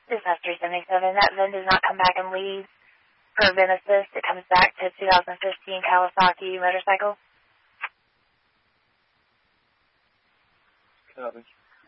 This has 377. That VIN does not come back and leave for VIN assist. It comes back to 2015 Kawasaki motorcycle. Copy.